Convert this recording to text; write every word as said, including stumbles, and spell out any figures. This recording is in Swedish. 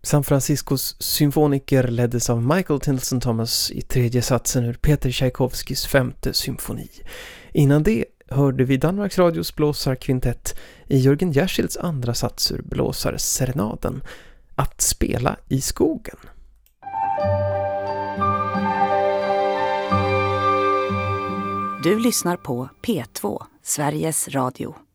San Franciscos symfoniker leddes av Michael Tilson Thomas i tredje satsen ur Peter Tchaikovskys femte symfoni. Innan det hörde vi Danmarks Radios blåsarkvintett i Jörgen Jersilds andra sats ur blåsarserenaden, Att spela i skogen. Du lyssnar på P två, Sveriges Radio.